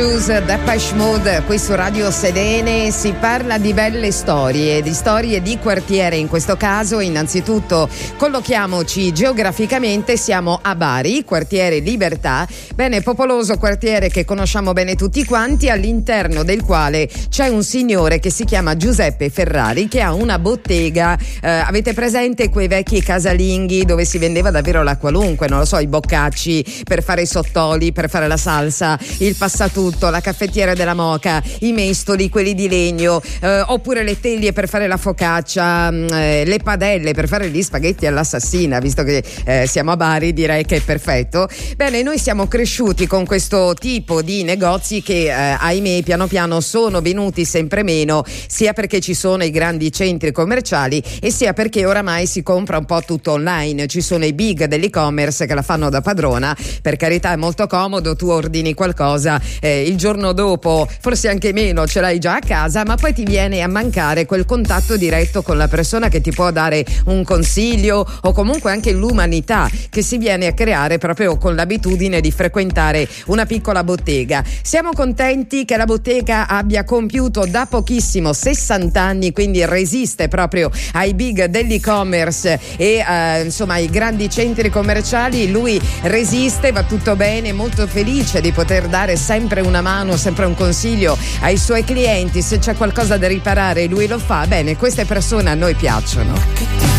Depeche Mode qui su Radio Sedene. Si parla di belle storie, di storie di quartiere. In questo caso, innanzitutto, collochiamoci geograficamente. Siamo a Bari, quartiere Libertà, bene popoloso quartiere che conosciamo bene tutti quanti, all'interno del quale c'è un signore che si chiama Giuseppe Ferrari, che ha una bottega. Avete presente quei vecchi casalinghi dove si vendeva davvero la qualunque, non lo so, i boccacci per fare i sottoli, per fare la salsa, il passatutto, la caffettiera della Moca, i mestoli, quelli di legno, oppure le teglie per fare la focaccia, le padelle per fare gli spaghetti all'assassina, visto che siamo a Bari, direi che è perfetto. Bene, noi siamo cresciuti con questo tipo di negozi che ahimè piano piano sono venuti sempre meno, sia perché ci sono i grandi centri commerciali e sia perché oramai si compra un po' tutto online. Ci sono i big dell'e-commerce che la fanno da padrona, per carità è molto comodo, tu ordini qualcosa, il giorno dopo forse anche meno ce l'hai già a casa, ma poi ti viene a mancare quel contatto diretto con la persona che ti può dare un consiglio, o comunque anche l'umanità che si viene a creare proprio con l'abitudine di frequentare una piccola bottega. Siamo contenti che la bottega abbia compiuto da pochissimo 60 anni, quindi resiste proprio ai big dell'e-commerce e insomma ai grandi centri commerciali. Lui resiste, va tutto bene, molto felice di poter dare sempre una mano, sempre un consiglio ai suoi clienti. Se c'è qualcosa da riparare lui lo fa. Bene, queste persone a noi piacciono.